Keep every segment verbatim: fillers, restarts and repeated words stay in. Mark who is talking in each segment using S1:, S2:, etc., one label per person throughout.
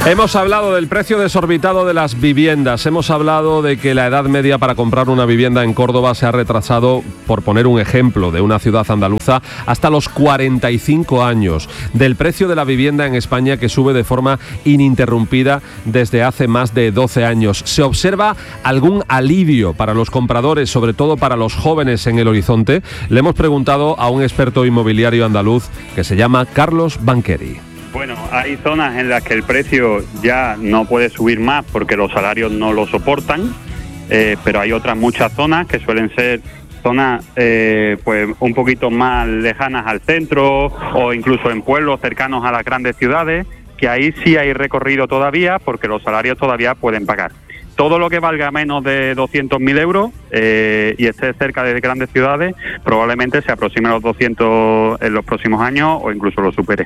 S1: Hemos hablado del precio desorbitado de las viviendas, hemos hablado de que la edad media para comprar una vivienda en Córdoba se ha retrasado, por poner un ejemplo de una ciudad andaluza, hasta los cuarenta y cinco años, del precio de la vivienda en España que sube de forma ininterrumpida desde hace más de doce años. ¿Se observa algún alivio para los compradores, sobre todo para los jóvenes, en el horizonte? Le hemos preguntado a un experto inmobiliario andaluz que se llama Carlos Banqueri.
S2: Bueno, hay zonas en las que el precio ya no puede subir más porque los salarios no lo soportan, eh, pero hay otras muchas zonas que suelen ser zonas eh, pues un poquito más lejanas al centro o incluso en pueblos cercanos a las grandes ciudades, que ahí sí hay recorrido todavía porque los salarios todavía pueden pagar. Todo lo que valga menos de doscientos mil euros eh, y esté cerca de grandes ciudades probablemente se aproxime a los doscientos en los próximos años o incluso lo supere.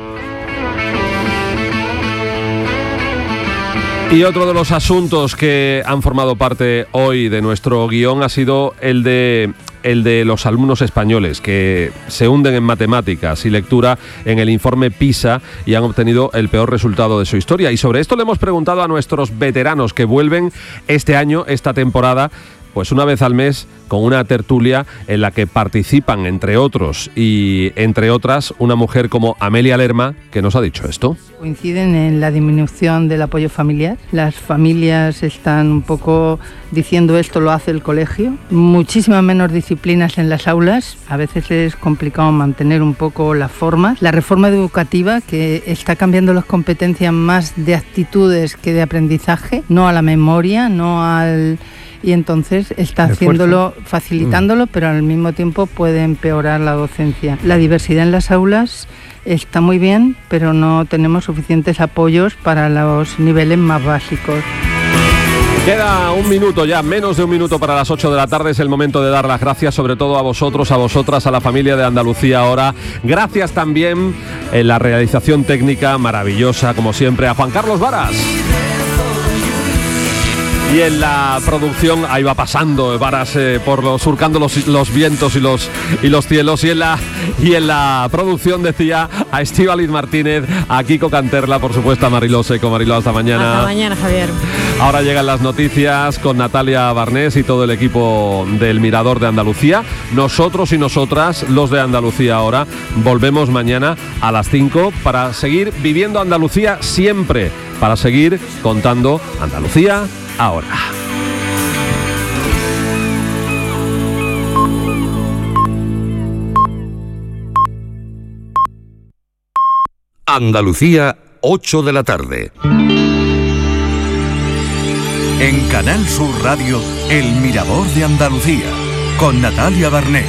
S1: Y otro de los asuntos que han formado parte hoy de nuestro guión ha sido el de, el de los alumnos españoles que se hunden en matemáticas y lectura en el informe PISA y han obtenido el peor resultado de su historia. Y sobre esto le hemos preguntado a nuestros veteranos que vuelven este año, esta temporada, pues una vez al mes, con una tertulia en la que participan, entre otros y entre otras, una mujer como Amelia Lerma, que nos ha dicho esto.
S3: Coinciden en la disminución del apoyo familiar. Las familias están un poco diciendo esto lo hace el colegio. Muchísimas menos disciplinas en las aulas. A veces es complicado mantener un poco las formas. La reforma educativa, que está cambiando las competencias más de actitudes que de aprendizaje, no a la memoria, no al... y entonces está haciéndolo, facilitándolo, mm. pero al mismo tiempo puede empeorar la docencia. La diversidad en las aulas está muy bien, pero no tenemos suficientes apoyos para los niveles más básicos.
S1: Queda un minuto ya, menos de un minuto para las ocho de la tarde. Es el momento de dar las gracias sobre todo a vosotros, a vosotras, a la familia de Andalucía Ahora. Gracias también en la realización técnica maravillosa, como siempre, a Juan Carlos Varas. Y en la producción, ahí va pasando Varas eh, por los, surcando los, los vientos y los y los cielos. Y en la y en la producción decía a Estíbaliz Martínez, a Kiko Canterla, por supuesto a Mariló Seco. Mariló, hasta mañana.
S4: Hasta mañana, Javier.
S1: Ahora llegan las noticias con Natalia Barnés y todo el equipo del Mirador de Andalucía. Nosotros y nosotras, los de Andalucía Ahora, volvemos mañana a las cinco para seguir viviendo Andalucía siempre, para seguir contando Andalucía Ahora.
S5: Andalucía, ocho de la tarde. En Canal Sur Radio, El Mirador de Andalucía, con Natalia Barnés.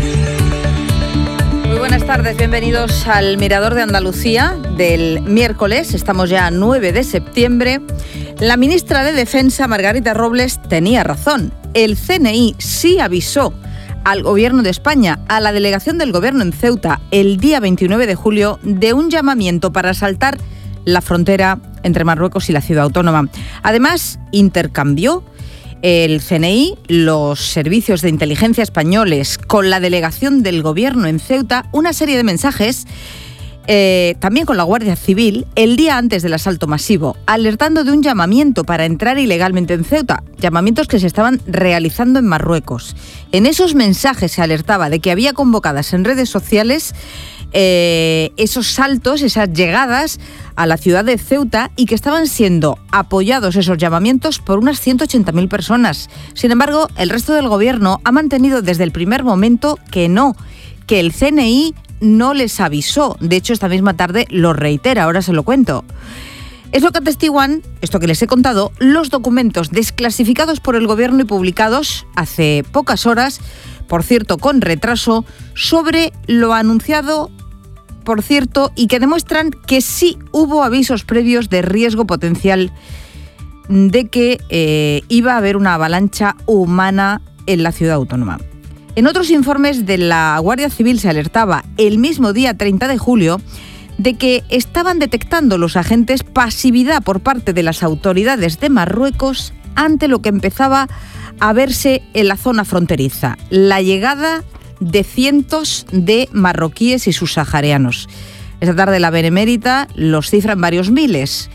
S4: Muy buenas tardes, bienvenidos al Mirador de Andalucía del miércoles. Estamos ya a nueve de septiembre. La ministra de Defensa, Margarita Robles, tenía razón. El C N I sí avisó al Gobierno de España, a la delegación del Gobierno en Ceuta, el día veintinueve de julio, de un llamamiento para asaltar la frontera entre Marruecos y la ciudad autónoma. Además, intercambió el C N I, los servicios de inteligencia españoles, con la delegación del Gobierno en Ceuta, una serie de mensajes, eh, también con la Guardia Civil, el día antes del asalto masivo, alertando de un llamamiento para entrar ilegalmente en Ceuta, llamamientos que se estaban realizando en Marruecos. En esos mensajes se alertaba de que había convocadas en redes sociales eh, esos saltos, esas llegadas a la ciudad de Ceuta y que estaban siendo apoyados esos llamamientos por unas ciento ochenta mil personas. Sin embargo, el resto del gobierno ha mantenido desde el primer momento que no, que el C N I no les avisó. De hecho, esta misma tarde lo reitera, ahora se lo cuento. Es lo que atestiguan, esto que les he contado, los documentos desclasificados por el gobierno y publicados hace pocas horas, por cierto con retraso, sobre lo anunciado, por cierto, y que demuestran que sí hubo avisos previos de riesgo potencial de que eh, iba a haber una avalancha humana en la ciudad autónoma. En otros informes de la Guardia Civil se alertaba el mismo día treinta de julio de que estaban detectando los agentes pasividad por parte de las autoridades de Marruecos ante lo que empezaba a verse en la zona fronteriza, la llegada de cientos de marroquíes y subsaharianos. Esta tarde la Benemérita los cifra en varios miles,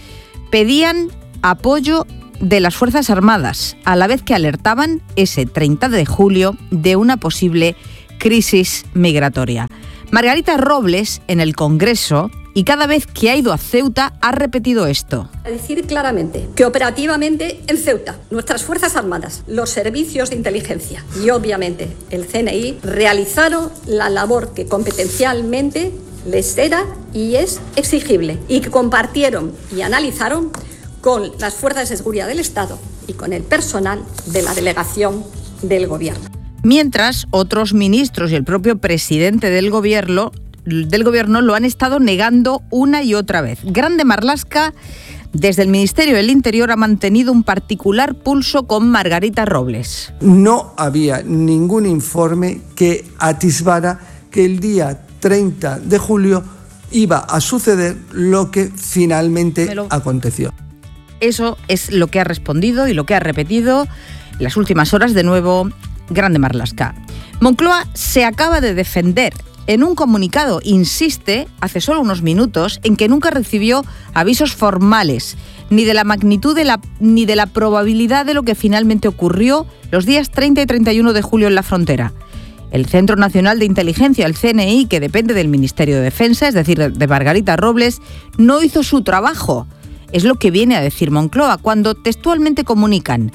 S4: pedían apoyo de las Fuerzas Armadas, a la vez que alertaban ese treinta de julio de una posible crisis migratoria. Margarita Robles, en el Congreso, y cada vez que ha ido a Ceuta, ha repetido esto.
S6: A decir claramente que operativamente en Ceuta, nuestras Fuerzas Armadas, los servicios de inteligencia y obviamente el C N I realizaron la labor que competencialmente les era y es exigible y que compartieron y analizaron con las fuerzas de seguridad del Estado y con el personal de la delegación del Gobierno.
S4: Mientras, otros ministros y el propio presidente del Gobierno del gobierno lo han estado negando una y otra vez. Grande Marlaska, desde el Ministerio del Interior, ha mantenido un particular pulso con Margarita Robles.
S7: No había ningún informe que atisbara que el día treinta de julio iba a suceder lo que finalmente lo... aconteció.
S4: Eso es lo que ha respondido y lo que ha repetido en las últimas horas de nuevo Grande Marlaska. Moncloa se acaba de defender. En un comunicado insiste, hace solo unos minutos, en que nunca recibió avisos formales, ni de la magnitud de la, ni de la probabilidad de lo que finalmente ocurrió los días treinta y treinta y uno de julio en la frontera. El Centro Nacional de Inteligencia, el C N I, que depende del Ministerio de Defensa, es decir, de Margarita Robles, no hizo su trabajo. Es lo que viene a decir Moncloa cuando textualmente comunican: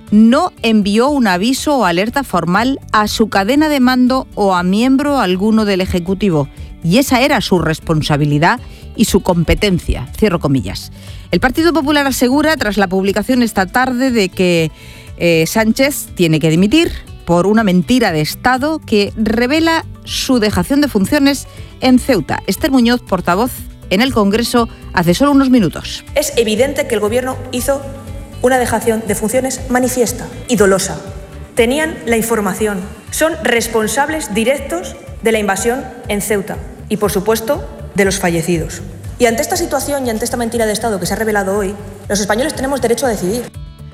S4: no envió un aviso o alerta formal a su cadena de mando o a miembro alguno del Ejecutivo. Y esa era su responsabilidad y su competencia. Cierro comillas. El Partido Popular asegura, tras la publicación esta tarde, de que eh, Sánchez tiene que dimitir por una mentira de Estado que revela su dejación de funciones en Ceuta. Esther Muñoz, portavoz en el Congreso, hace solo unos minutos.
S8: Es evidente que el Gobierno hizo una dejación de funciones manifiesta y dolosa. Tenían la información. Son responsables directos de la invasión en Ceuta y, por supuesto, de los fallecidos. Y ante esta situación y ante esta mentira de Estado que se ha revelado hoy, los españoles tenemos derecho a decidir.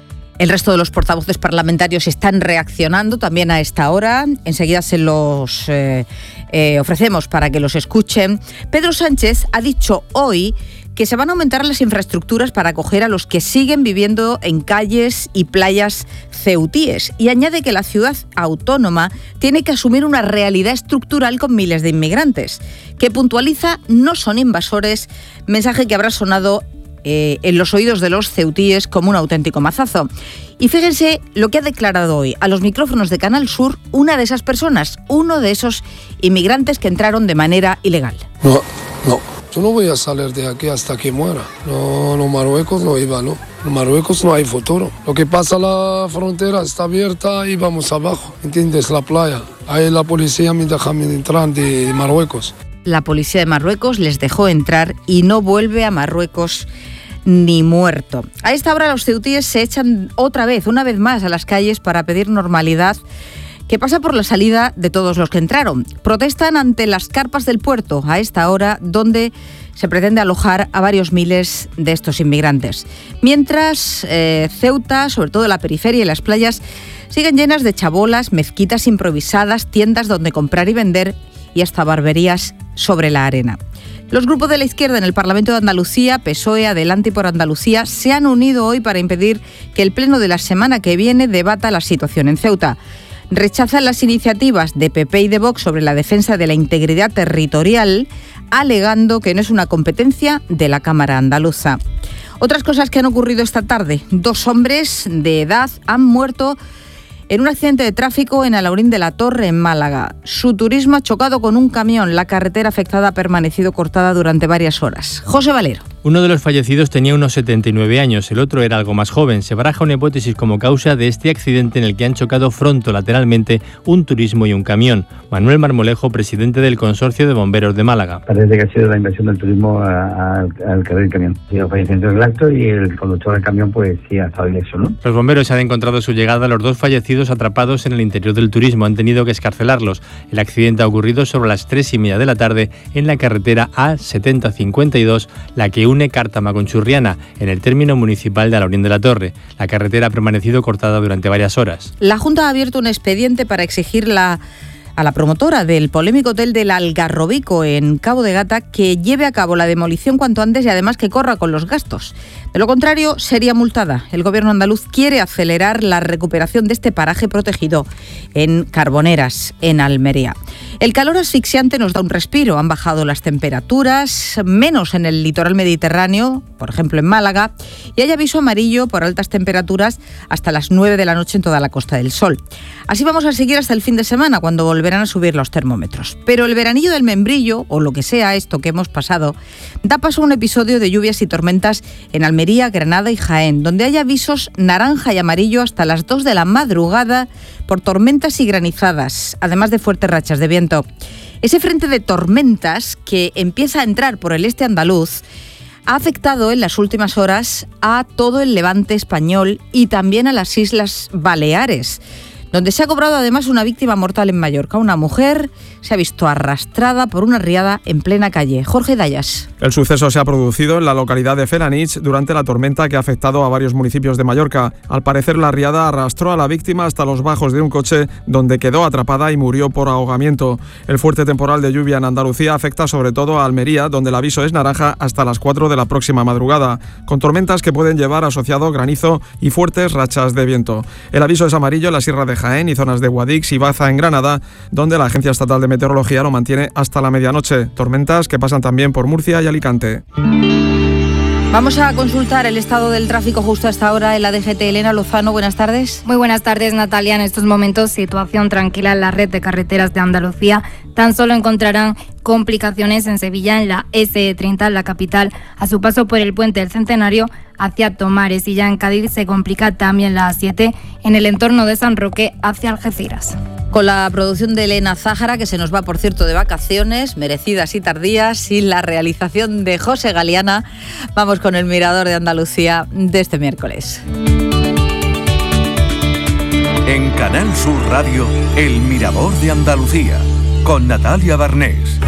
S4: El resto de los portavoces parlamentarios están reaccionando también a esta hora. Enseguida se los eh, eh, ofrecemos para que los escuchen. Pedro Sánchez ha dicho hoy que se van a aumentar las infraestructuras para acoger a los que siguen viviendo en calles y playas ceutíes. Y añade que la ciudad autónoma tiene que asumir una realidad estructural con miles de inmigrantes, que puntualiza no son invasores, mensaje que habrá sonado eh, en los oídos de los ceutíes como un auténtico mazazo. Y fíjense lo que ha declarado hoy a los micrófonos de Canal Sur una de esas personas, uno de esos inmigrantes que entraron de manera ilegal.
S9: No, no. Yo no voy a salir de aquí hasta que muera. No, no, Marruecos no iba, ¿no? En Marruecos no hay futuro. Lo que pasa, la frontera está abierta y vamos abajo, ¿entiendes? La playa. Ahí la policía me deja entrar de Marruecos.
S4: La policía de Marruecos les dejó entrar y no vuelve a Marruecos ni muerto. A esta hora los ceutíes se echan otra vez, una vez más, a las calles para pedir normalidad, que pasa por la salida de todos los que entraron. Protestan ante las carpas del puerto a esta hora, donde se pretende alojar a varios miles de estos inmigrantes. Mientras eh, Ceuta, sobre todo la periferia y las playas, siguen llenas de chabolas, mezquitas improvisadas, tiendas donde comprar y vender y hasta barberías sobre la arena. Los grupos de la izquierda en el Parlamento de Andalucía, P S O E, Adelante y por Andalucía, se han unido hoy para impedir que el pleno de la semana que viene debata la situación en Ceuta. Rechazan las iniciativas de P P y de Vox sobre la defensa de la integridad territorial, alegando que no es una competencia de la Cámara andaluza. Otras cosas que han ocurrido esta tarde. Dos hombres de edad han muerto en un accidente de tráfico en Alhaurín de la Torre, en Málaga. Su turismo ha chocado con un camión. La carretera afectada ha permanecido cortada durante varias horas. José Valero.
S10: Uno de los fallecidos tenía unos setenta y nueve años, el otro era algo más joven. Se baraja una hipótesis como causa de este accidente en el que han chocado fronto-lateralmente un turismo y un camión. Manuel Marmolejo, presidente del Consorcio de Bomberos de Málaga.
S11: Parece que ha sido la inversión del turismo al carril del camión. Ha sido fallecimiento del acto y el conductor del camión pues sí ha estado ileso, ¿no?
S10: Los bomberos han encontrado a su llegada a los dos fallecidos atrapados en el interior del turismo. Han tenido que escarcelarlos. El accidente ha ocurrido sobre las tres y media de la tarde en la carretera A setenta cincuenta y dos, la que une Cártama con Churriana, en el término municipal de Alhaurín de la Torre. La carretera ha permanecido cortada durante varias horas.
S4: La Junta ha abierto un expediente para exigir la a la promotora del polémico hotel del Algarrobico en Cabo de Gata que lleve a cabo la demolición cuanto antes y además que corra con los gastos. De lo contrario, sería multada. El gobierno andaluz quiere acelerar la recuperación de este paraje protegido en Carboneras, en Almería. El calor asfixiante nos da un respiro. Han bajado las temperaturas, menos en el litoral mediterráneo, por ejemplo en Málaga, y hay aviso amarillo por altas temperaturas hasta las nueve de la noche en toda la Costa del Sol. Así vamos a seguir hasta el fin de semana, cuando volverán a subir los termómetros. Pero el veranillo del membrillo, o lo que sea esto que hemos pasado, da paso a un episodio de lluvias y tormentas en Almería, Granada y Jaén, donde hay avisos naranja y amarillo hasta las dos de la madrugada por tormentas y granizadas, además de fuertes rachas de viento. Ese frente de tormentas que empieza a entrar por el este andaluz ha afectado en las últimas horas a todo el levante español y también a las Islas Baleares, donde se ha cobrado además una víctima mortal en Mallorca. Una mujer se ha visto arrastrada por una riada en plena calle. Jorge Dayas.
S12: El suceso se ha producido en la localidad de Felanich durante la tormenta que ha afectado a varios municipios de Mallorca. Al parecer, la riada arrastró a la víctima hasta los bajos de un coche, donde quedó atrapada y murió por ahogamiento. El fuerte temporal de lluvia en Andalucía afecta sobre todo a Almería, donde el aviso es naranja hasta las cuatro de la próxima madrugada, con tormentas que pueden llevar asociado granizo y fuertes rachas de viento. El aviso es amarillo en la Sierra de Jaén y zonas de Guadix y Baza en Granada, donde la Agencia Estatal de Meteorología lo mantiene hasta la medianoche. Tormentas que pasan también por Murcia y Alicante.
S4: Vamos a consultar el estado del tráfico justo a esta hora en la D G T. Elena Lozano, buenas tardes.
S13: Muy buenas tardes, Natalia. En estos momentos, situación tranquila en la red de carreteras de Andalucía. Tan solo encontrarán complicaciones en Sevilla, en la ese treinta, en la capital, a su paso por el puente del Centenario hacia Tomares, y ya en Cádiz se complica también la A siete en el entorno de San Roque hacia Algeciras.
S4: Con la producción de Elena Zájara, que se nos va, por cierto, de vacaciones, merecidas y tardías, y la realización de José Galiana, vamos con el Mirador de Andalucía de este miércoles.
S5: En Canal Sur Radio, el Mirador de Andalucía, con Natalia Barnés.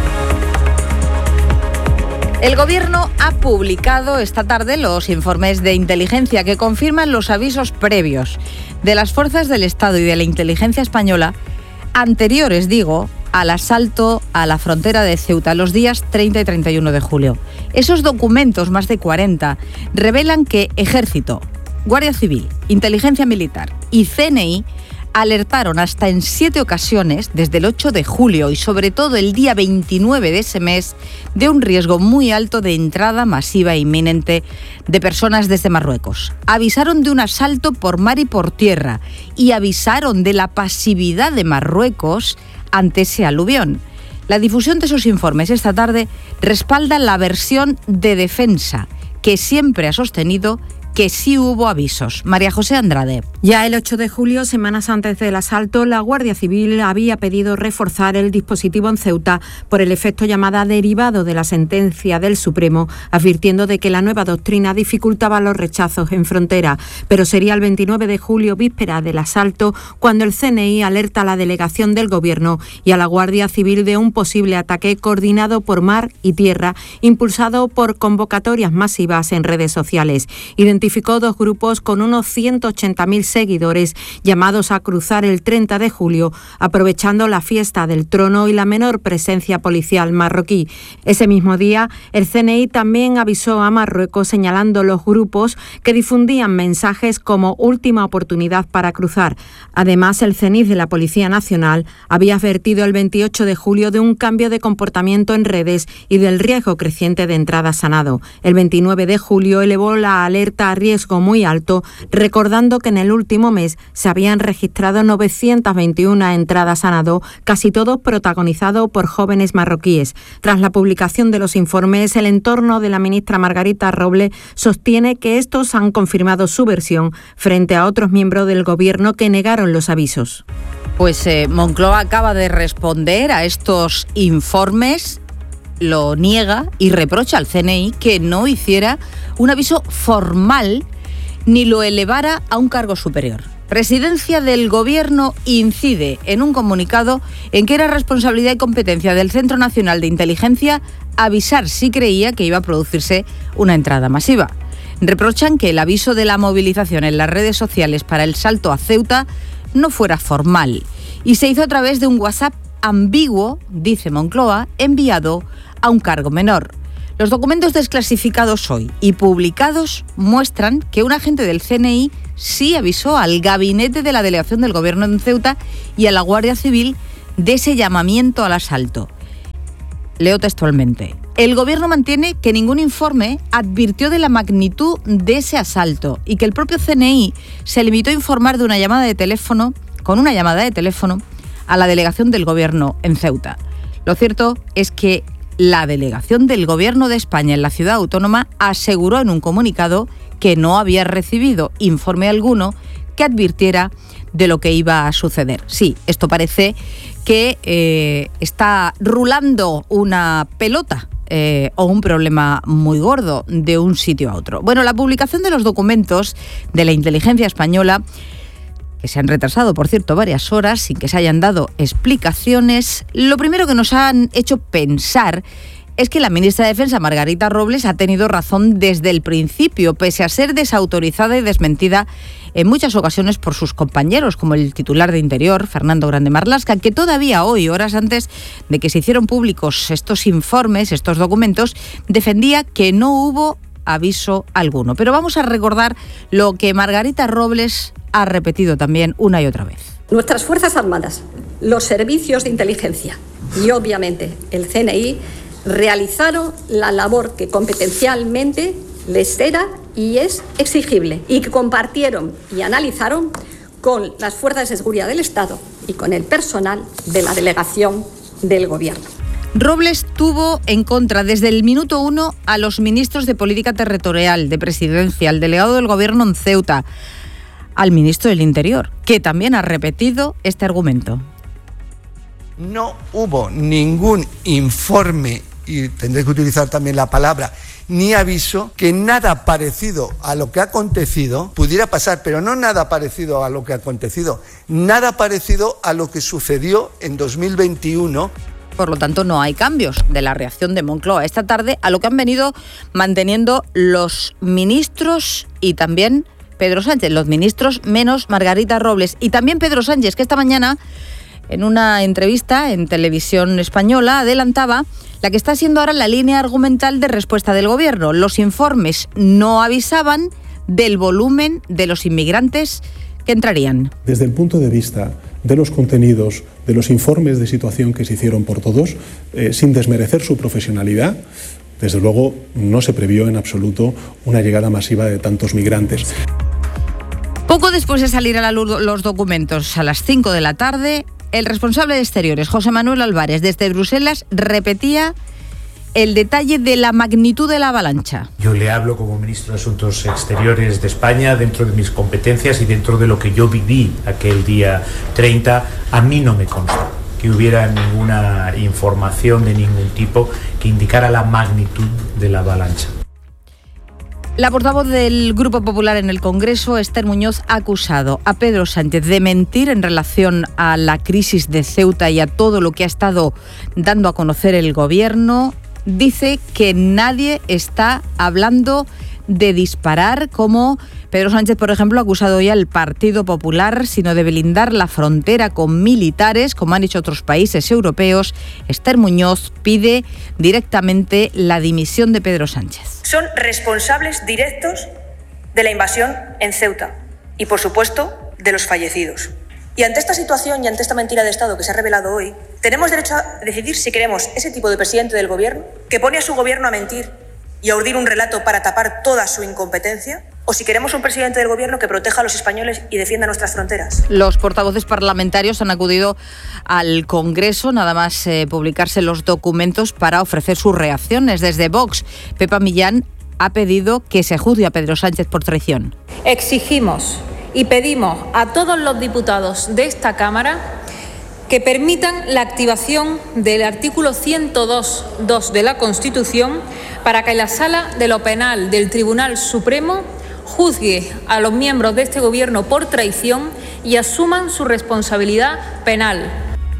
S4: El Gobierno ha publicado esta tarde los informes de inteligencia que confirman los avisos previos de las fuerzas del Estado y de la inteligencia española, anteriores, digo, al asalto a la frontera de Ceuta los días treinta y treinta y uno de julio. Esos documentos, más de cuarenta, revelan que Ejército, Guardia Civil, Inteligencia Militar y C N I alertaron hasta en siete ocasiones, desde el ocho de julio y sobre todo el día veintinueve de ese mes, de un riesgo muy alto de entrada masiva e inminente de personas desde Marruecos. Avisaron de un asalto por mar y por tierra y avisaron de la pasividad de Marruecos ante ese aluvión. La difusión de esos informes esta tarde respalda la versión de defensa, que siempre ha sostenido que sí hubo avisos. María José Andrade.
S14: Ya el ocho de julio, semanas antes del asalto, la Guardia Civil había pedido reforzar el dispositivo en Ceuta por el efecto llamada derivado de la sentencia del Supremo, advirtiendo de que la nueva doctrina dificultaba los rechazos en frontera. Pero sería el veintinueve de julio, víspera del asalto, cuando el C N I alerta a la delegación del Gobierno y a la Guardia Civil de un posible ataque coordinado por mar y tierra, impulsado por convocatorias masivas en redes sociales. Identificó dos grupos con unos ciento ochenta mil seguidores llamados a cruzar el treinta de julio, aprovechando la fiesta del trono y la menor presencia policial marroquí. Ese mismo día, el C N I también avisó a Marruecos señalando los grupos que difundían mensajes como última oportunidad para cruzar. Además, el CENIF de la Policía Nacional había advertido el veintiocho de julio de un cambio de comportamiento en redes y del riesgo creciente de entrada a Sanado. El veintinueve de julio elevó la alerta a riesgo muy alto, recordando que en el último mes se habían registrado novecientas veintiuna entradas a Sanado, casi todo protagonizado por jóvenes marroquíes. Tras la publicación de los informes, el entorno de la ministra Margarita Robles sostiene que estos han confirmado su versión frente a otros miembros del Gobierno que negaron los avisos.
S4: Pues eh, Moncloa acaba de responder a estos informes, lo niega y reprocha al C N I que no hiciera un aviso formal ni lo elevara a un cargo superior. Presidencia del Gobierno incide en un comunicado en que era responsabilidad y competencia del Centro Nacional de Inteligencia avisar si creía que iba a producirse una entrada masiva. Reprochan que el aviso de la movilización en las redes sociales para el salto a Ceuta no fuera formal y se hizo a través de un WhatsApp ambiguo, dice Moncloa, enviado a un cargo menor. Los documentos desclasificados hoy y publicados muestran que un agente del C N I sí avisó al gabinete de la delegación del Gobierno en Ceuta y a la Guardia Civil de ese llamamiento al asalto. Leo textualmente. El Gobierno mantiene que ningún informe advirtió de la magnitud de ese asalto y que el propio C N I se limitó a informar de una llamada de teléfono, con una llamada de teléfono, a la delegación del Gobierno en Ceuta. Lo cierto es que la delegación del Gobierno de España en la ciudad autónoma aseguró en un comunicado que no había recibido informe alguno que advirtiera de lo que iba a suceder. Sí, esto parece que eh, está rulando una pelota eh, o un problema muy gordo de un sitio a otro. Bueno, la publicación de los documentos de la inteligencia española, que se han retrasado, por cierto, varias horas sin que se hayan dado explicaciones, lo primero que nos han hecho pensar es que la ministra de Defensa, Margarita Robles, ha tenido razón desde el principio, pese a ser desautorizada y desmentida en muchas ocasiones por sus compañeros, como el titular de Interior, Fernando Grande Marlaska, que todavía hoy, horas antes de que se hicieron públicos estos informes, estos documentos, defendía que no hubo aviso alguno. Pero vamos a recordar lo que Margarita Robles ha repetido también una y otra vez.
S6: Nuestras Fuerzas Armadas, los servicios de inteligencia y obviamente el C N I realizaron la labor que competencialmente les era y es exigible y que compartieron y analizaron con las fuerzas de seguridad del Estado y con el personal de la delegación del Gobierno.
S4: Robles tuvo en contra desde el minuto uno a los ministros de Política Territorial, de Presidencia, al delegado del Gobierno en Ceuta, al ministro del Interior, que también ha repetido este argumento.
S7: No hubo ningún informe, y tendré que utilizar también la palabra, ni aviso, que nada parecido a lo que ha acontecido pudiera pasar, pero no nada parecido a lo que ha acontecido, nada parecido a lo que sucedió en dos mil veintiuno.
S4: Por lo tanto, no hay cambios de la reacción de Moncloa esta tarde a lo que han venido manteniendo los ministros y también Pedro Sánchez, los ministros menos Margarita Robles y también Pedro Sánchez, que esta mañana en una entrevista en Televisión Española adelantaba la que está siendo ahora la línea argumental de respuesta del Gobierno. Los informes no avisaban del volumen de los inmigrantes que entrarían.
S15: Desde el punto de vista de los contenidos, de los informes de situación que se hicieron por todos, eh, sin desmerecer su profesionalidad, desde luego no se previó en absoluto una llegada masiva de tantos migrantes.
S4: Poco después de salir a la luz los documentos a las cinco de la tarde, el responsable de Exteriores, José Manuel Álvarez, desde Bruselas, repetía el detalle de la magnitud de la avalancha.
S16: Yo le hablo como ministro de Asuntos Exteriores de España dentro de mis competencias y dentro de lo que yo viví aquel día treinta. A mí no me consta que hubiera ninguna información de ningún tipo que indicara la magnitud de la avalancha.
S4: La portavoz del Grupo Popular en el Congreso, Esther Muñoz, ha acusado a Pedro Sánchez de mentir en relación a la crisis de Ceuta y a todo lo que ha estado dando a conocer el Gobierno. Dice que nadie está hablando de disparar, como Pedro Sánchez, por ejemplo, ha acusado hoy al Partido Popular, sino de blindar la frontera con militares, como han hecho otros países europeos. Esther Muñoz pide directamente la dimisión de Pedro Sánchez.
S8: Son responsables directos de la invasión en Ceuta y, por supuesto, de los fallecidos. Y ante esta situación y ante esta mentira de Estado que se ha revelado hoy, tenemos derecho a decidir si queremos ese tipo de presidente del Gobierno que pone a su Gobierno a mentir y a urdir un relato para tapar toda su incompetencia, o si queremos un presidente del Gobierno que proteja a los españoles y defienda nuestras fronteras.
S4: Los portavoces parlamentarios han acudido al Congreso, nada más eh, publicarse los documentos, para ofrecer sus reacciones. Desde Vox, Pepa Millán ha pedido que se juzgue a Pedro Sánchez por traición.
S17: Exigimos y pedimos a todos los diputados de esta Cámara que permitan la activación del artículo ciento dos punto dos de la Constitución para que la Sala de lo Penal del Tribunal Supremo juzgue a los miembros de este Gobierno por traición y asuman su responsabilidad penal.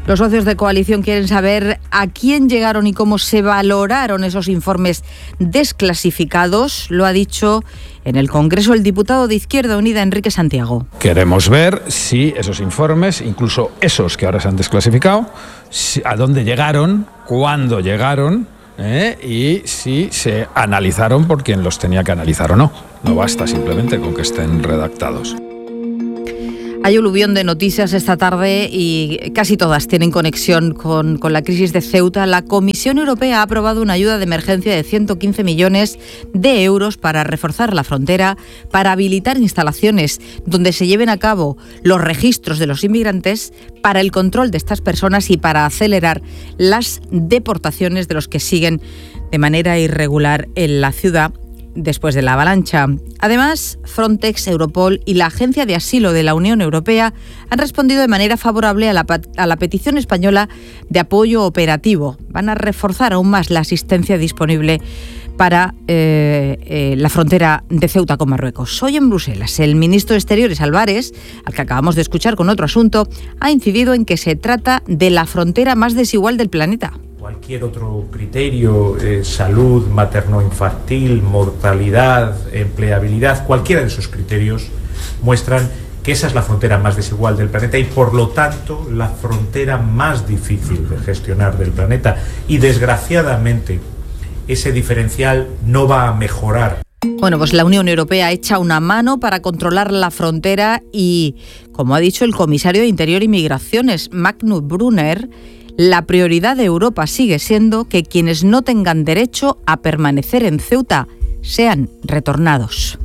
S4: Los socios de coalición quieren saber a quién llegaron y cómo se valoraron esos informes desclasificados. Lo ha dicho en el Congreso el diputado de Izquierda Unida, Enrique Santiago.
S18: Queremos ver si esos informes, incluso esos que ahora se han desclasificado, si, a dónde llegaron, cuándo llegaron, ¿eh? y si se analizaron por quien los tenía que analizar o no. No basta simplemente con que estén redactados.
S4: Hay aluvión de noticias esta tarde y casi todas tienen conexión con, con la crisis de Ceuta. La Comisión Europea ha aprobado una ayuda de emergencia de ciento quince millones de euros para reforzar la frontera, para habilitar instalaciones donde se lleven a cabo los registros de los inmigrantes, para el control de estas personas y para acelerar las deportaciones de los que siguen de manera irregular en la ciudad después de la avalancha. Además, Frontex, Europol y la Agencia de Asilo de la Unión Europea han respondido de manera favorable a la, a la petición española de apoyo operativo. Van a reforzar aún más la asistencia disponible para eh, eh, la frontera de Ceuta con Marruecos. Hoy en Bruselas, el ministro de Exteriores, Álvarez, al que acabamos de escuchar con otro asunto, ha incidido en que se trata de la frontera más desigual del planeta.
S16: Cualquier otro criterio, eh, salud materno-infantil, mortalidad, empleabilidad, cualquiera de esos criterios muestran que esa es la frontera más desigual del planeta y, por lo tanto, la frontera más difícil de gestionar del planeta. Y, desgraciadamente, ese diferencial no va a mejorar.
S4: Bueno, pues la Unión Europea echa una mano para controlar la frontera y, como ha dicho el comisario de Interior y Migraciones, Magnus Brunner, la prioridad de Europa sigue siendo que quienes no tengan derecho a permanecer en Ceuta sean retornados.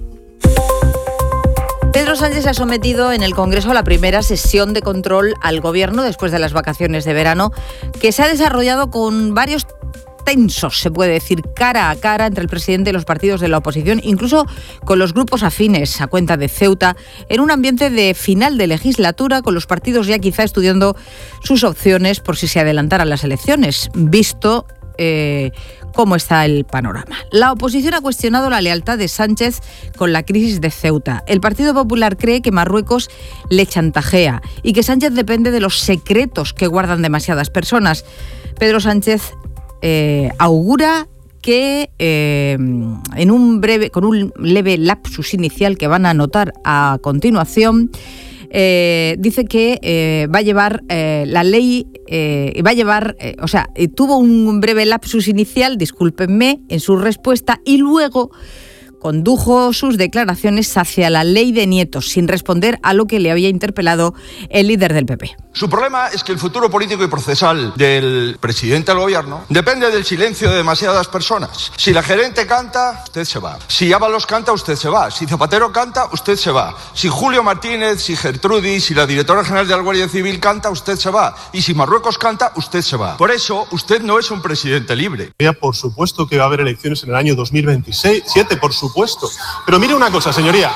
S4: Pedro Sánchez ha sometido en el Congreso a la primera sesión de control al Gobierno después de las vacaciones de verano, que se ha desarrollado con varios tensos, se puede decir, cara a cara entre el presidente y los partidos de la oposición, incluso con los grupos afines a cuenta de Ceuta, en un ambiente de final de legislatura, con los partidos ya quizá estudiando sus opciones por si se adelantaran las elecciones, visto eh, cómo está el panorama. La oposición ha cuestionado la lealtad de Sánchez con la crisis de Ceuta. El Partido Popular cree que Marruecos le chantajea y que Sánchez depende de los secretos que guardan demasiadas personas. Pedro Sánchez Eh, augura que eh, en un breve, con un leve lapsus inicial que van a notar a continuación, eh, dice que eh, va a llevar eh, la ley, eh, va a llevar, eh, o sea, eh, tuvo un breve lapsus inicial, discúlpenme, en su respuesta y luego condujo sus declaraciones hacia la ley de nietos, sin responder a lo que le había interpelado el líder del P P.
S19: Su problema es que el futuro político y procesal del presidente del gobierno depende del silencio de demasiadas personas. Si la gerente canta, usted se va. Si Ábalos canta, usted se va. Si Zapatero canta, usted se va. Si Julio Martínez, si Gertrudis, si la directora general de la Guardia Civil canta, usted se va. Y si Marruecos canta, usted se va. Por eso, usted no es un presidente libre.
S15: Por supuesto que va a haber elecciones en el año dos mil veintisiete, por supuesto. Pero mire una cosa, señoría.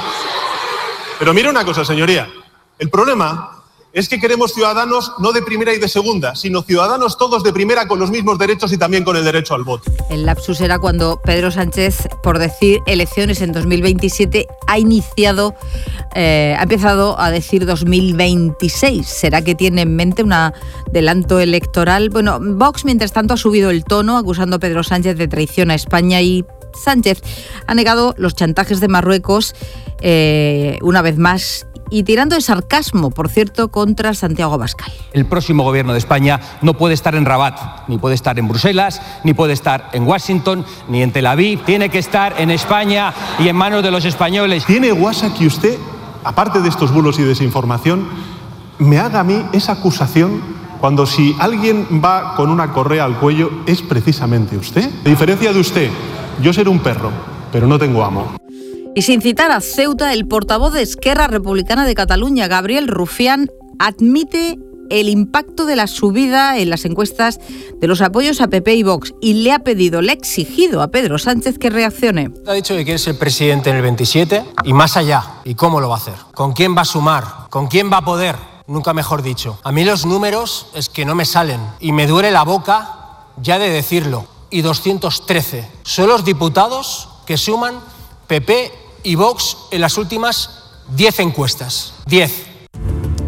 S15: Pero mire una cosa, señoría. El problema es que queremos ciudadanos no de primera y de segunda, sino ciudadanos todos de primera con los mismos derechos y también con el derecho al voto.
S4: El lapsus era cuando Pedro Sánchez, por decir elecciones en dos mil veintisiete, ha iniciado, eh, ha empezado a decir dos mil veintiséis. ¿Será que tiene en mente un adelanto electoral? Bueno, Vox, mientras tanto, ha subido el tono, acusando a Pedro Sánchez de traición a España y Sánchez ha negado los chantajes de Marruecos eh, una vez más y tirando de sarcasmo, por cierto, contra Santiago Abascal.
S20: El próximo gobierno de España no puede estar en Rabat, ni puede estar en Bruselas, ni puede estar en Washington, ni en Tel Aviv. Tiene que estar en España y en manos de los españoles.
S15: ¿Tiene guasa que usted, aparte de estos bulos y desinformación, me haga a mí esa acusación cuando si alguien va con una correa al cuello es precisamente usted? A diferencia de usted, yo seré un perro, pero no tengo amo.
S4: Y sin citar a Ceuta, el portavoz de Esquerra Republicana de Cataluña, Gabriel Rufián, admite el impacto de la subida en las encuestas de los apoyos a P P y Vox y le ha pedido, le ha exigido a Pedro Sánchez que reaccione.
S21: Ha dicho que quiere ser presidente en el veintisiete y más allá. ¿Y cómo lo va a hacer? ¿Con quién va a sumar? ¿Con quién va a poder? Nunca mejor dicho. A mí los números es que no me salen y me duele la boca ya de decirlo. Y doscientos trece son los diputados que suman P P y Vox en las últimas diez encuestas. diez.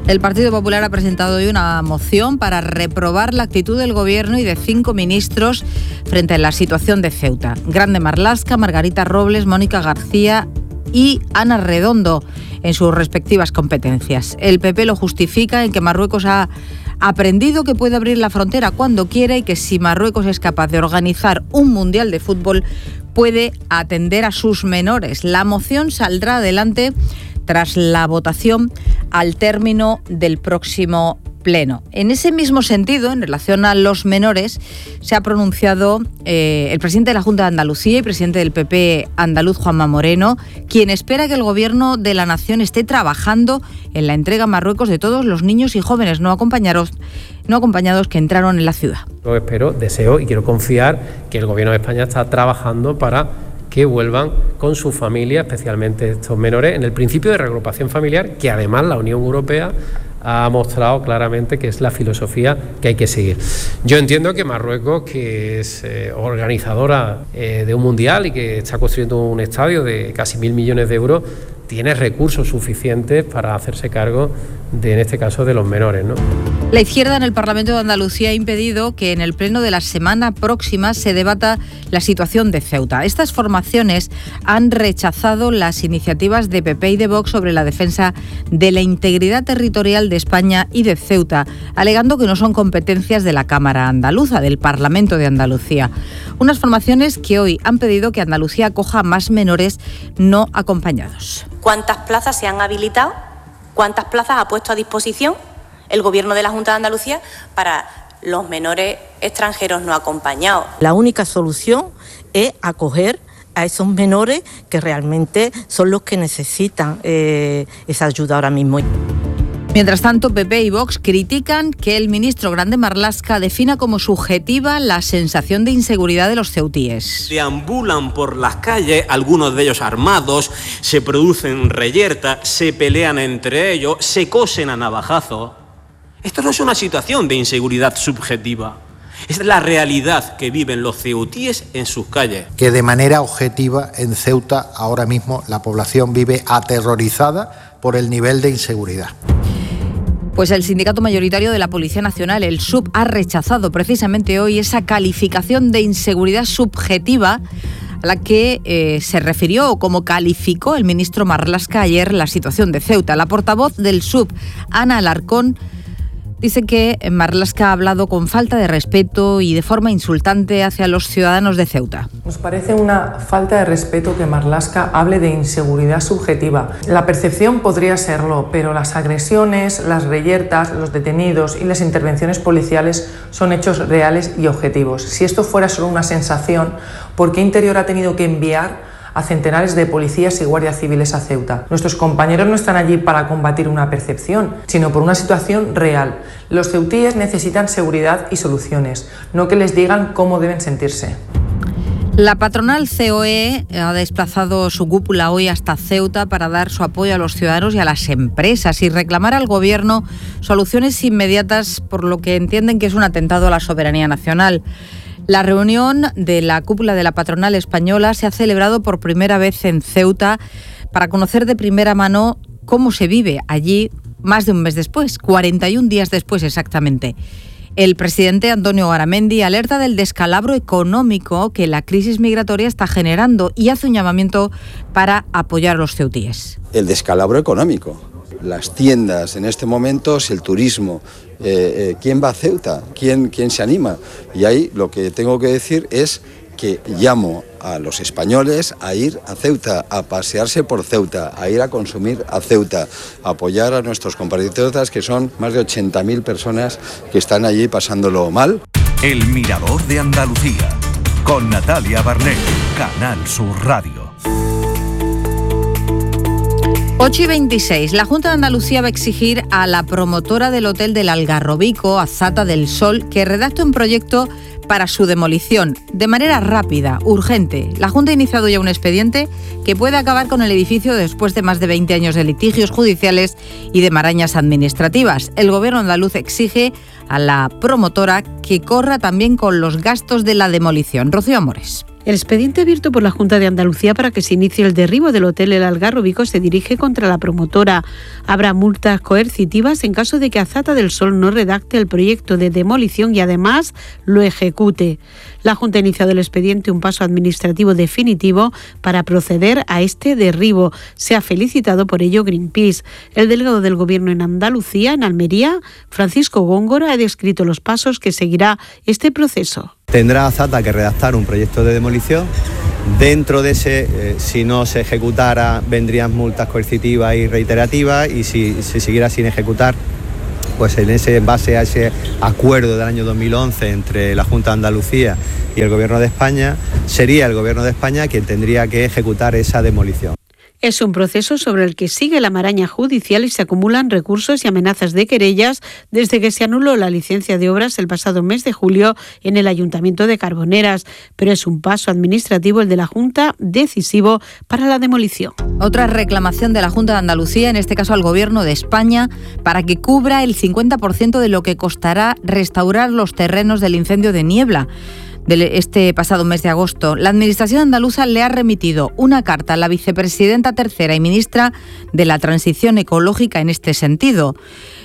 S4: El Partido Popular ha presentado hoy una moción para reprobar la actitud del Gobierno y de cinco ministros frente a la situación de Ceuta. Grande Marlaska, Margarita Robles, Mónica García y Ana Redondo en sus respectivas competencias. El P P lo justifica en que Marruecos ha aprendido que puede abrir la frontera cuando quiera y que si Marruecos es capaz de organizar un mundial de fútbol puede atender a sus menores. La moción saldrá adelante tras la votación al término del próximo pleno. En ese mismo sentido, en relación a los menores, se ha pronunciado eh, el presidente de la Junta de Andalucía y presidente del P P andaluz, Juanma Moreno, quien espera que el Gobierno de la Nación esté trabajando en la entrega a Marruecos de todos los niños y jóvenes no acompañados, no acompañados que entraron en la ciudad.
S2: Yo espero, deseo y quiero confiar que el Gobierno de España está trabajando para que vuelvan con su familia, especialmente estos menores, en el principio de reagrupación familiar, que además la Unión Europea ha mostrado claramente que es la filosofía que hay que seguir. Yo entiendo que Marruecos, que es eh, organizadora eh, de un mundial y que está construyendo un estadio de casi mil millones de euros, tiene recursos suficientes para hacerse cargo de, en este caso, de los menores, ¿no?
S4: La izquierda en el Parlamento de Andalucía ha impedido que en el pleno de la semana próxima se debata la situación de Ceuta. Estas formaciones han rechazado las iniciativas de P P y de Vox sobre la defensa de la integridad territorial de España y de Ceuta, alegando que no son competencias de la Cámara Andaluza, del Parlamento de Andalucía. Unas formaciones que hoy han pedido que Andalucía acoja más menores no acompañados.
S8: ¿Cuántas plazas se han habilitado? ¿Cuántas plazas ha puesto a disposición el Gobierno de la Junta de Andalucía para los menores extranjeros no acompañados?
S22: La única solución es acoger a esos menores que realmente son los que necesitan eh, esa ayuda ahora mismo.
S4: Mientras tanto, P P y Vox critican que el ministro Grande Marlaska defina como subjetiva la sensación de inseguridad de los ceutíes.
S23: Deambulan por las calles, algunos de ellos armados, se producen reyertas, se pelean entre ellos, se cosen a navajazos. Esto no es una situación de inseguridad subjetiva, es la realidad que viven los ceutíes en sus calles.
S24: Que de manera objetiva en Ceuta ahora mismo la población vive aterrorizada por el nivel de inseguridad.
S4: Pues el sindicato mayoritario de la Policía Nacional, el S U B, ha rechazado precisamente hoy esa calificación de inseguridad subjetiva a la que eh, se refirió o como calificó el ministro Marlaska ayer la situación de Ceuta. La portavoz del S U B, Ana Alarcón, dice que Marlaska ha hablado con falta de respeto y de forma insultante hacia los ciudadanos de Ceuta.
S25: Nos parece una falta de respeto que Marlaska hable de inseguridad subjetiva. La percepción podría serlo, pero las agresiones, las reyertas, los detenidos y las intervenciones policiales son hechos reales y objetivos. Si esto fuera solo una sensación, ¿por qué Interior ha tenido que enviar a centenares de policías y guardias civiles a Ceuta? Nuestros compañeros no están allí para combatir una percepción, sino por una situación real. Los ceutíes necesitan seguridad y soluciones, no que les digan cómo deben sentirse.
S4: La patronal C O E ha desplazado su cúpula hoy hasta Ceuta para dar su apoyo a los ciudadanos y a las empresas y reclamar al Gobierno soluciones inmediatas por lo que entienden que es un atentado a la soberanía nacional. La reunión de la cúpula de la patronal española se ha celebrado por primera vez en Ceuta para conocer de primera mano cómo se vive allí más de un mes después, cuarenta y un días después exactamente. El presidente Antonio Garamendi alerta del descalabro económico que la crisis migratoria está generando y hace un llamamiento para apoyar a los ceutíes.
S26: El descalabro económico. Las tiendas en este momento, si el turismo, eh, eh, ¿quién va a Ceuta? ¿Quién, ¿Quién se anima? Y ahí lo que tengo que decir es que llamo a los españoles a ir a Ceuta, a pasearse por Ceuta, a ir a consumir a Ceuta, a apoyar a nuestros compatriotas, que son más de ochenta mil personas que están allí pasándolo mal.
S5: El Mirador de Andalucía, con Natalia Barnés, Canal Sur Radio.
S4: ocho y veintiséis. La Junta de Andalucía va a exigir a la promotora del hotel del Algarrobico, Azata del Sol, que redacte un proyecto para su demolición, de manera rápida, urgente. La Junta ha iniciado ya un expediente que puede acabar con el edificio después de más de veinte años de litigios judiciales y de marañas administrativas. El Gobierno andaluz exige a la promotora que corra también con los gastos de la demolición. Rocío Amores.
S14: El expediente abierto por la Junta de Andalucía para que se inicie el derribo del hotel El Algarrobico se dirige contra la promotora. Habrá multas coercitivas en caso de que Azata del Sol no redacte el proyecto de demolición y además lo ejecute. La Junta ha iniciado el expediente, un paso administrativo definitivo para proceder a este derribo. Se ha felicitado por ello Greenpeace. El delegado del Gobierno en Andalucía, en Almería, Francisco Góngora, ha descrito los pasos que seguirá este proceso.
S1: Tendrá Azata que redactar un proyecto de demolición. Dentro de ese, eh, si no se ejecutara, vendrían multas coercitivas y reiterativas, y si se siguiera sin ejecutar, pues en ese, en base a ese acuerdo del año dos mil once entre la Junta de Andalucía y el Gobierno de España, sería el Gobierno de España quien tendría que ejecutar esa demolición.
S14: Es un proceso sobre el que sigue la maraña judicial y se acumulan recursos y amenazas de querellas desde que se anuló la licencia de obras el pasado mes de julio en el Ayuntamiento de Carboneras. Pero es un paso administrativo, el de la Junta, decisivo para la demolición.
S4: Otra reclamación de la Junta de Andalucía, en este caso al Gobierno de España, para que cubra el cincuenta por ciento de lo que costará restaurar los terrenos del incendio de Niebla de este pasado mes de agosto. La Administración andaluza le ha remitido una carta a la vicepresidenta tercera y ministra de la Transición Ecológica en este sentido,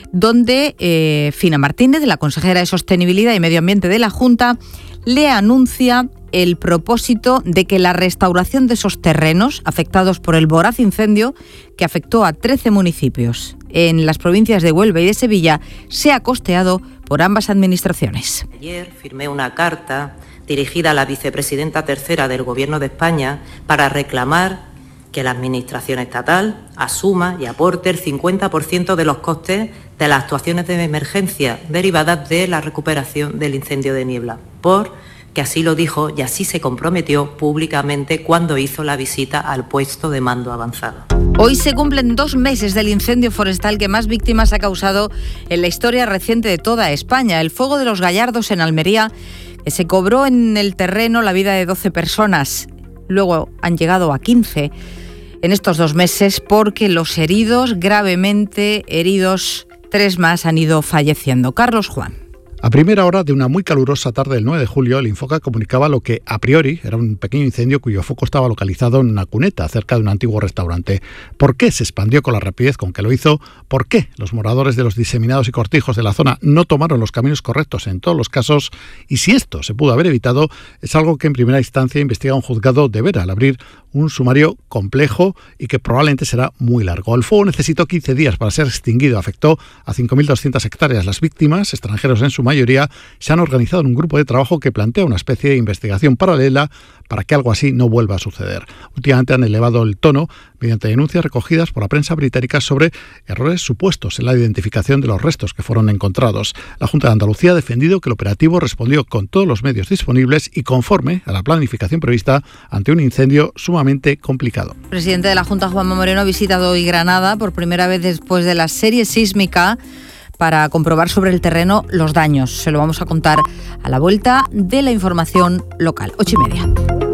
S4: donde eh, Fina Martínez, la consejera de Sostenibilidad y Medio Ambiente de la Junta, le anuncia el propósito de que la restauración de esos terrenos afectados por el voraz incendio que afectó a trece municipios en las provincias de Huelva y de Sevilla sea costeado por ambas administraciones.
S22: Ayer firmé una carta dirigida a la vicepresidenta tercera del Gobierno de España para reclamar que la Administración estatal asuma y aporte el cincuenta por ciento de los costes de las actuaciones de emergencia derivadas de la recuperación del incendio de Niebla, porque así lo dijo y así se comprometió públicamente cuando hizo la visita al puesto de mando avanzado.
S4: Hoy se cumplen dos meses del incendio forestal que más víctimas ha causado en la historia reciente de toda España, el fuego de los Gallardos en Almería, que se cobró en el terreno la vida de doce personas. Luego han llegado a quince en estos dos meses porque los heridos, gravemente heridos, tres más han ido falleciendo. Carlos Juan.
S3: A primera hora de una muy calurosa tarde del nueve de julio, el Infoca comunicaba lo que a priori era un pequeño incendio cuyo foco estaba localizado en una cuneta cerca de un antiguo restaurante. ¿Por qué se expandió con la rapidez con que lo hizo? ¿Por qué los moradores de los diseminados y cortijos de la zona no tomaron los caminos correctos en todos los casos? Y si esto se pudo haber evitado, es algo que en primera instancia investiga un juzgado de Vera al abrir un sumario complejo y que probablemente será muy largo. El fuego necesitó quince días para ser extinguido. Afectó a cinco mil doscientas hectáreas. Las víctimas, extranjeros en su mayoría, se han organizado en un grupo de trabajo que plantea una especie de investigación paralela para que algo así no vuelva a suceder. Últimamente han elevado el tono mediante denuncias recogidas por la prensa británica sobre errores supuestos en la identificación de los restos que fueron encontrados. La Junta de Andalucía ha defendido que el operativo respondió con todos los medios disponibles y conforme a la planificación prevista ante un incendio sumamente complicado.
S4: El presidente de la Junta, Juanma Moreno, ha visitado hoy Granada por primera vez después de la serie sísmica para comprobar sobre el terreno los daños. Se lo vamos a contar a la vuelta de la información local. Ocho y media.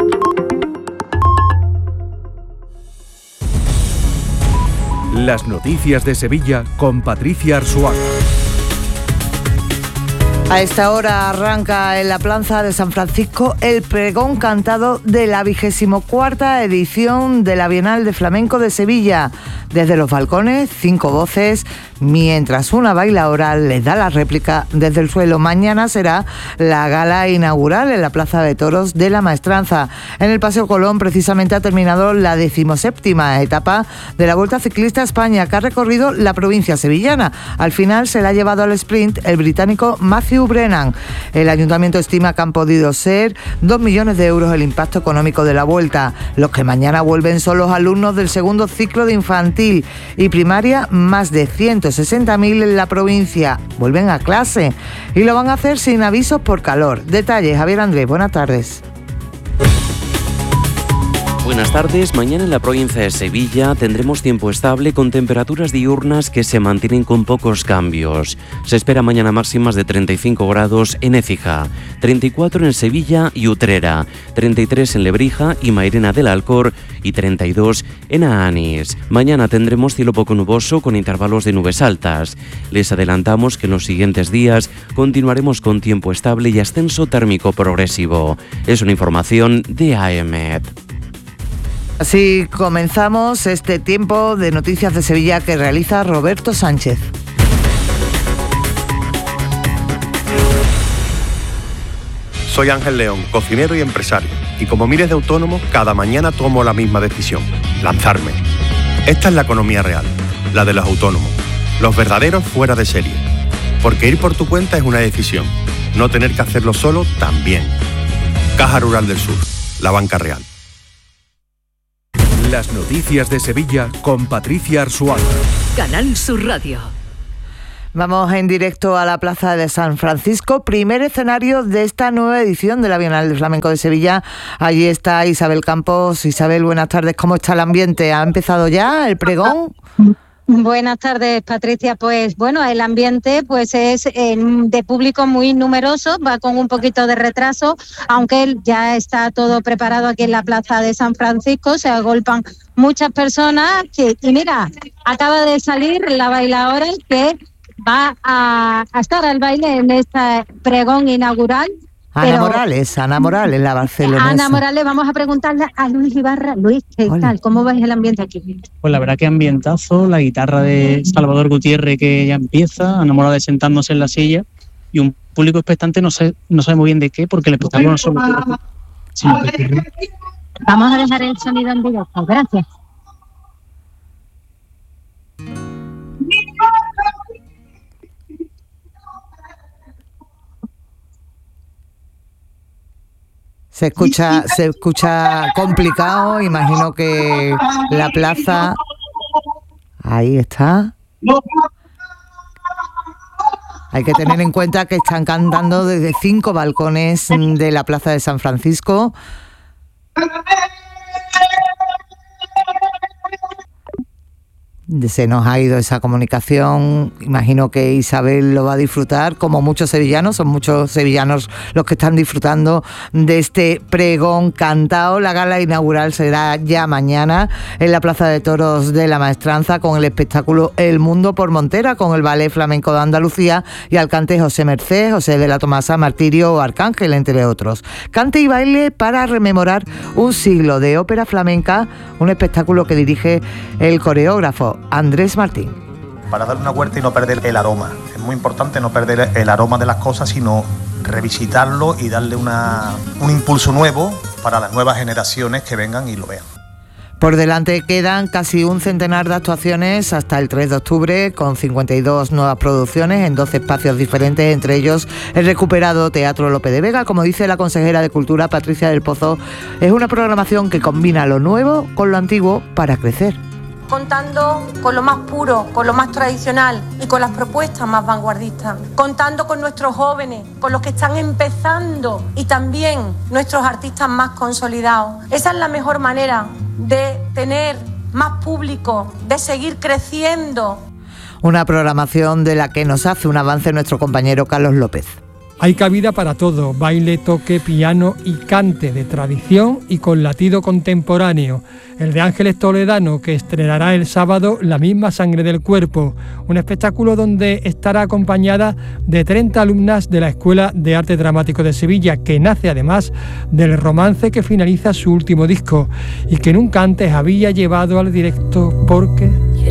S5: Las noticias de Sevilla con Patricia Arzuaga.
S9: A esta hora arranca en la Plaza de San Francisco el pregón cantado de la vigésimo cuarta edición de la Bienal de Flamenco de Sevilla. Desde los balcones, cinco voces, mientras una bailaora les da la réplica desde el suelo. Mañana será la gala inaugural en la Plaza de Toros de la Maestranza. En el Paseo Colón precisamente ha terminado la decimoséptima etapa de la Vuelta Ciclista a España, que ha recorrido la provincia sevillana. Al final se la ha llevado al sprint el británico Matthew Brennan. El ayuntamiento estima que han podido ser dos millones de euros el impacto económico de la Vuelta. Los que mañana vuelven son los alumnos del segundo ciclo de infantil y primaria, más de ciento sesenta mil en la provincia. Vuelven a clase y lo van a hacer sin avisos por calor. Detalles, Javier Andrés, buenas tardes.
S6: Buenas tardes. Mañana en la provincia de Sevilla tendremos tiempo estable con temperaturas diurnas que se mantienen con pocos cambios. Se espera mañana máximas de treinta y cinco grados en Écija, treinta y cuatro en Sevilla y Utrera, treinta y tres en Lebrija y Mairena del Alcor y treinta y dos en Aanís. Mañana tendremos cielo poco nuboso con intervalos de nubes altas. Les adelantamos que en los siguientes días continuaremos con tiempo estable y ascenso térmico progresivo. Es una información de AEMET.
S9: Así comenzamos este tiempo de Noticias de Sevilla que realiza Roberto Sánchez.
S7: Soy Ángel León, cocinero y empresario, y como miles de autónomos, cada mañana tomo la misma decisión, lanzarme. Esta es la economía real, la de los autónomos, los verdaderos fuera de serie. Porque ir por tu cuenta es una decisión, no tener que hacerlo solo también. Caja Rural del Sur, la banca real.
S5: Las noticias de Sevilla con Patricia Arzuaga.
S10: Canal Sur Radio.
S9: Vamos en directo a la Plaza de San Francisco, primer escenario de esta nueva edición de la Bienal de Flamenco de Sevilla. Allí está Isabel Campos. Isabel, buenas tardes. ¿Cómo está el ambiente? ¿Ha empezado ya el pregón?
S11: Buenas tardes, Patricia. Pues bueno, el ambiente pues es eh, de público muy numeroso, va con un poquito de retraso, aunque ya está todo preparado aquí en la Plaza de San Francisco. Se agolpan muchas personas que, y mira, acaba de salir la bailadora que va a, a estar al baile en este pregón inaugural.
S9: Ana Pero, Morales, Ana Morales, la barcelonesa.
S11: Ana Morales, vamos a preguntarle a Luis Ibarra. Luis, ¿qué Hola. tal? ¿Cómo ves el ambiente aquí?
S12: Pues la verdad que ambientazo, la guitarra de Salvador Gutiérrez que ya empieza, Ana Morales sentándose en la silla y un público expectante, no sé, no sabe muy bien de qué, porque el espectáculo no solo...
S11: Vamos a dejar el sonido en directo, gracias.
S9: Se escucha, se escucha complicado, imagino que la plaza... Ahí está. Hay que tener en cuenta que están cantando desde cinco balcones de la Plaza de San Francisco. Se nos ha ido esa comunicación, imagino que Isabel lo va a disfrutar, como muchos sevillanos, son muchos sevillanos los que están disfrutando de este pregón cantado. La gala inaugural será ya mañana en la Plaza de Toros de la Maestranza con el espectáculo El Mundo por Montera, con el Ballet Flamenco de Andalucía y al cante José Mercé, José de la Tomasa, Martirio o Arcángel, entre otros. Cante y baile para rememorar un siglo de ópera flamenca, un espectáculo que dirige el coreógrafo Andrés Martín.
S13: Para dar una vuelta y no perder el aroma. Es muy importante no perder el aroma de las cosas, sino revisitarlo y darle una, un impulso nuevo para las nuevas generaciones que vengan y lo vean.
S9: Por delante quedan casi un centenar de actuaciones hasta el tres de octubre, con cincuenta y dos nuevas producciones en doce espacios diferentes, entre ellos el recuperado Teatro Lope de Vega. Como dice la consejera de Cultura, Patricia del Pozo, es una programación que combina lo nuevo con lo antiguo para crecer.
S27: Contando con lo más puro, con lo más tradicional y con las propuestas más vanguardistas. Contando con nuestros jóvenes, con los que están empezando y también nuestros artistas más consolidados. Esa es la mejor manera de tener más público, de seguir creciendo.
S9: Una programación de la que nos hace un avance nuestro compañero Carlos López.
S28: Hay cabida para todo, baile, toque, piano y cante de tradición y con latido contemporáneo. El de Ángeles Toledano, que estrenará el sábado La misma sangre del cuerpo, un espectáculo donde estará acompañada de treinta alumnas de la Escuela de Arte Dramático de Sevilla, que nace además del romance que finaliza su último disco y que nunca antes había llevado al directo porque...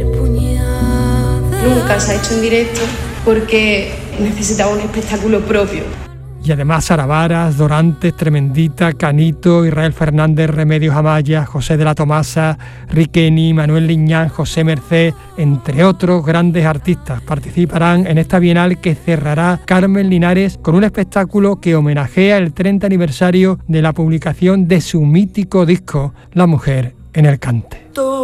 S29: Nunca se ha hecho en directo porque necesitaba un espectáculo propio.
S28: Y además Sara Varas, Dorantes, Tremendita, Canito, Israel Fernández, Remedios Amaya, José de la Tomasa, Riqueni, Manuel Liñán, José Mercé, entre otros grandes artistas, participarán en esta bienal que cerrará Carmen Linares con un espectáculo que homenajea el treinta aniversario de la publicación de su mítico disco La mujer en el cante.